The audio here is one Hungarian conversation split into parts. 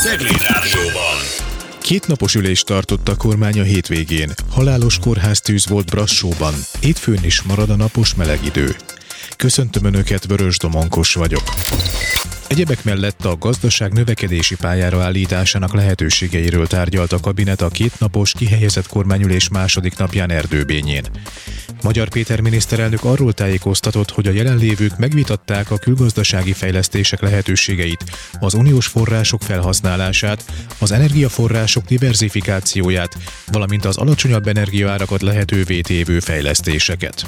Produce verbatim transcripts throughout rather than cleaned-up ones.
Cegléd Rádióban. Kétnapos ülést tartott a kormány a hétvégén. Halálos kórháztűz volt Brassóban. Hétfőn is marad a napos meleg idő. Köszöntöm Önöket, Vörös Domonkos vagyok. Egyebek mellett a gazdaság növekedési pályára állításának lehetőségeiről tárgyalt a kabinet a kétnapos kihelyezett kormányülés második napján Erdőbényén. Magyar Péter miniszterelnök arról tájékoztatott, hogy a jelenlévők megvitatták a külgazdasági fejlesztések lehetőségeit, az uniós források felhasználását, az energiaforrások diverzifikációját, valamint az alacsonyabb energiaárakat lehetővé tévő fejlesztéseket.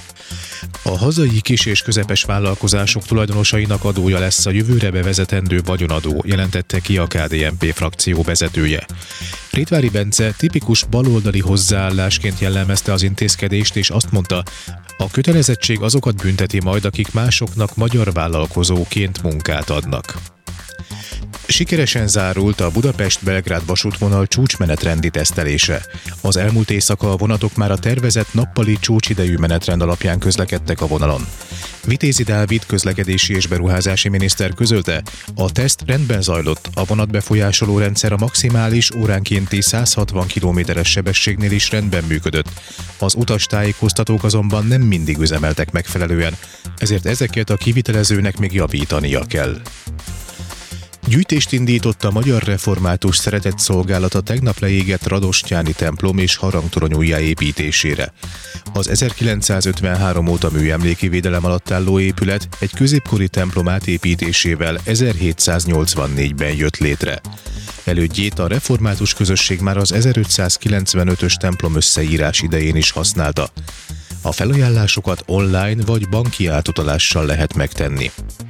A hazai kis- és közepes vállalkozások tulajdonosainak adója lesz a jövőre bevezetendő vagyonadó, jelentette ki a ká dé en pé frakció vezetője. Rétvári Bence tipikus baloldali hozzáállásként jellemezte az intézkedést, és azt mondta, a kötelezettség azokat bünteti majd, akik másoknak magyar vállalkozóként munkát adnak. Sikeresen zárult a Budapest-Belgrád vasútvonal csúcsmenetrendi tesztelése. Az elmúlt éjszaka a vonatok már a tervezett nappali csúcsidejű menetrend alapján közlekedtek a vonalon. Vitézi Dávid közlekedési és beruházási miniszter közölte, a teszt rendben zajlott, a vonatbefolyásoló rendszer a maximális óránkénti száz hatvan kilométeres sebességnél is rendben működött. Az utastájékoztatók azonban nem mindig üzemeltek megfelelően, ezért ezeket a kivitelezőnek még javítania kell. Gyűjtést indított a Magyar Református Szeretetszolgálat a tegnap leégett Radostyáni templom és harangtorony újjáépítésére. Az ezerkilencszázötvenhárom óta műemléki védelem alatt álló épület egy középkori templom átépítésével ezerhétszáznyolcvannégyben jött létre. Elődjét a református közösség már az ezerötszázkilencvenötös templom összeírás idején is használta. A felajánlásokat online vagy banki átutalással lehet megtenni.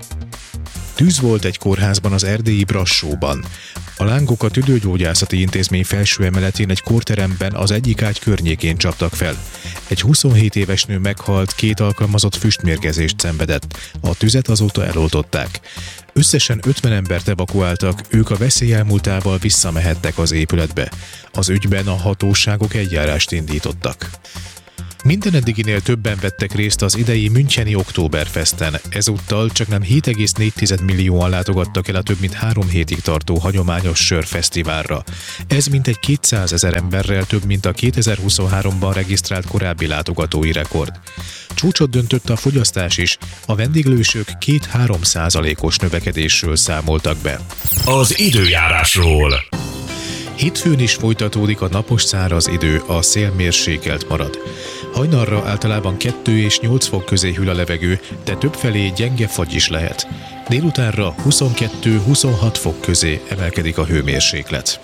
Tűz volt egy kórházban az erdélyi Brassóban. A lángok a Tüdőgyógyászati Intézmény felső emeletén egy kórteremben az egyik ágy környékén csaptak fel. Egy huszonhét éves nő meghalt, két alkalmazott füstmérgezést szenvedett. A tüzet azóta eloltották. Összesen ötven embert evakuáltak, ők a veszély elmúltával visszamehettek az épületbe. Az ügyben a hatóságok eljárást indítottak. Minden eddiginél többen vettek részt az idei Müncheni Oktoberfesten, ezúttal csaknem hét egész négy millióan látogattak el a több mint három hétig tartó hagyományos sörfesztiválra. Ez mintegy kétszázezer emberrel több, mint a kétezer-huszonháromban regisztrált korábbi látogatói rekord. Csúcsot döntött a fogyasztás is, a vendéglősök két-három százalékos növekedésről számoltak be. Az időjárásról. Hétfőn is folytatódik a napos száraz idő, a szél mérsékelt marad. Hajnalra általában kettő és nyolc fok közé hűl a levegő, de többfelé gyenge fagy is lehet. Délutánra huszonkettő-huszonhat fok közé emelkedik a hőmérséklet.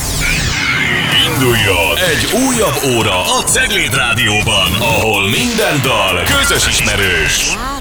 Induljon egy újabb óra a Cegléd Rádióban, ahol minden dal közös ismerős.